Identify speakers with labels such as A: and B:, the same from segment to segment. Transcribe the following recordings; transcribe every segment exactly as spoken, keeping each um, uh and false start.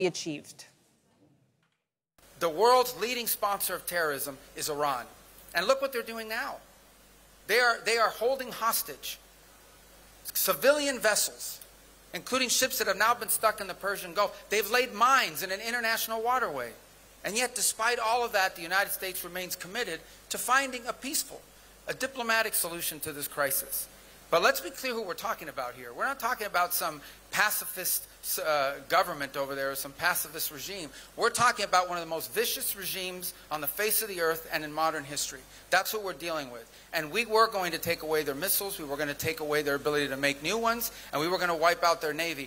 A: achieved.
B: The world's leading sponsor of terrorism is Iran. And look what they're doing now. They are, they are holding hostage civilian vessels, including ships that have now been stuck in the Persian Gulf. They've laid mines in an international waterway. And yet, despite all of that, the United States remains committed to finding a peaceful, a diplomatic solution to this crisis. But let's be clear who we're talking about here. We're not talking about some pacifist uh, government over there or some pacifist regime. We're talking about one of the most vicious regimes on the face of the earth and in modern history. That's what we're dealing with. And we were going to take away their missiles. We were going to take away their ability to make new ones. And we were going to wipe out their navy.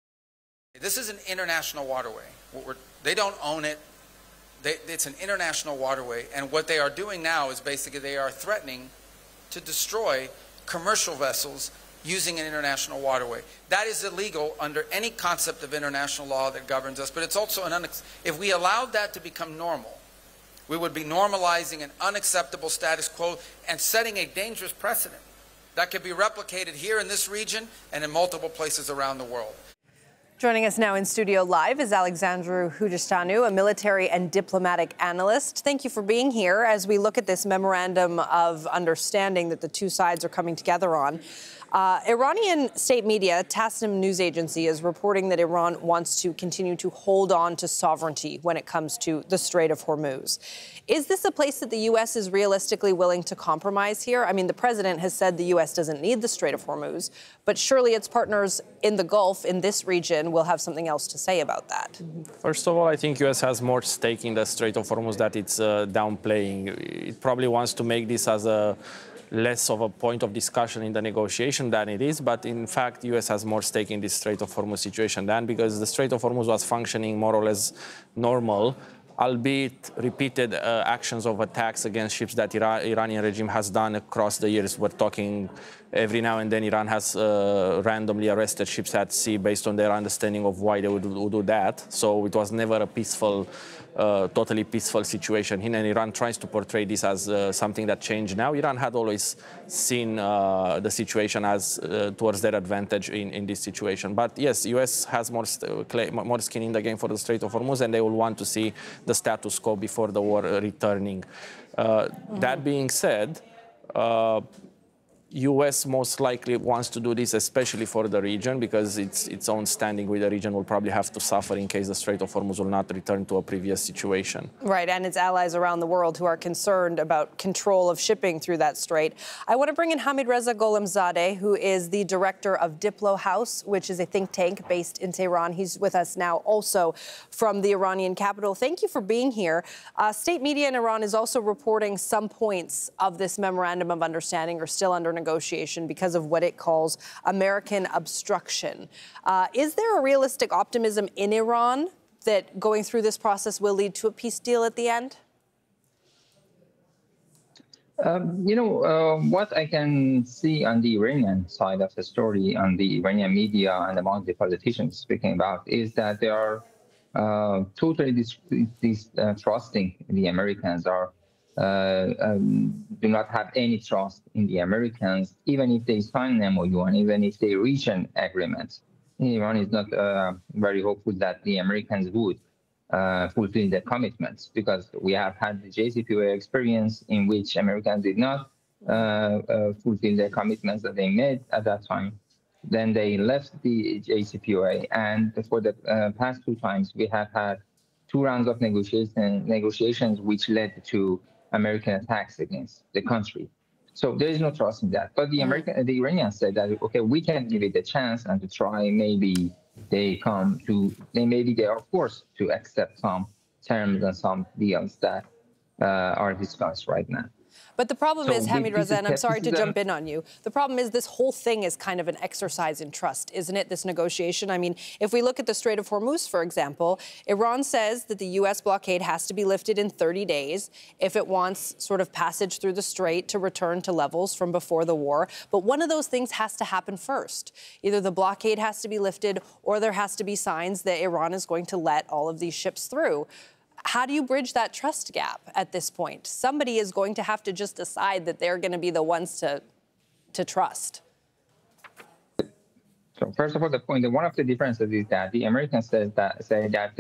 B: This is an international waterway. We're, they don't own it. They, it's an international waterway. And what they are doing now is basically they are threatening to destroy commercial vessels using an international waterway. That is illegal under any concept of international law that governs us, but it's also an unex- if we allowed that to become normal, we would be normalizing an unacceptable status quo and setting a dangerous precedent that could be replicated here in this region and in multiple places around the world.
A: Joining us now in studio live is Alexandru Hujistanu, a military and diplomatic analyst. Thank you for being here as we look at this memorandum of understanding that the two sides are coming together on. Uh, Iranian state media, Tasnim news agency, is reporting that Iran wants to continue to hold on to sovereignty when it comes to the Strait of Hormuz. Is this a place that the U S is realistically willing to compromise here? I mean, the president has said the U S doesn't need the Strait of Hormuz, but surely its partners in the Gulf, in this region, will have something else to say about that.
C: First of all, I think U S has more stake in the Strait of Hormuz that it's uh, downplaying. It probably wants to make this as a less of a point of discussion in the negotiation than it is, but in fact, U S has more stake in this Strait of Hormuz situation than, because the Strait of Hormuz was functioning more or less normal, albeit repeated uh, actions of attacks against ships that Iran, Iranian regime has done across the years. We're talking every now and then Iran has uh, randomly arrested ships at sea based on their understanding of why they would, would do that. So it was never a peaceful, uh, totally peaceful situation. And Iran tries to portray this as uh, something that changed now. Iran had always seen uh, the situation as uh, towards their advantage in, in this situation. But yes, U S has more, more skin in the game for the Strait of Hormuz, and they will want to see the status quo before the war uh, returning. Uh, mm-hmm. That being said, uh, U S most likely wants to do this, especially for the region, because its its own standing with the region will probably have to suffer in case the Strait of Hormuz will not return to a previous situation.
A: Right, and its allies around the world who are concerned about control of shipping through that strait. I want to bring in Hamid Reza Gholamzadeh, who is the director of Diplo House, which is a think tank based in Tehran. He's with us now also from the Iranian capital. Thank you for being here. Uh, state media in Iran is also reporting some points of this memorandum of understanding are still under negotiation because of what it calls American obstruction. Uh, is there a realistic optimism in Iran that going through this process will lead to a peace deal at the end?
D: Um, you know, uh, what I can see on the Iranian side of the story, on the Iranian media and among the politicians speaking about, is that they are uh, totally distrusting dis, uh, the Americans, are Uh, um, do not have any trust in the Americans, even if they sign an M O U and even if they reach an agreement. Iran is not uh, very hopeful that the Americans would uh, fulfill their commitments, because we have had the J C P O A experience in which Americans did not uh, uh, fulfill their commitments that they made at that time. Then they left the J C P O A, and for the uh, past two times, we have had two rounds of negotiation, negotiations which led to American attacks against the country. So there is no trust in that. But the American, the Iranians said that, okay, we can give it a chance and to try. Maybe they come to, they maybe they are forced to accept some terms and some deals that uh, are discussed right now.
A: But the problem so is, Hamid Reza, and I'm sorry to jump in on you, the problem is this whole thing is kind of an exercise in trust, isn't it, this negotiation? I mean, if we look at the Strait of Hormuz, for example, Iran says that the U S blockade has to be lifted in thirty days if it wants sort of passage through the strait to return to levels from before the war. But one of those things has to happen first. Either the blockade has to be lifted or there has to be signs that Iran is going to let all of these ships through. How do you bridge that trust gap at this point? Somebody is going to have to just decide that they're going to be the ones to, to trust.
D: So first of all, the point, one of the differences is that the Americans says that, say that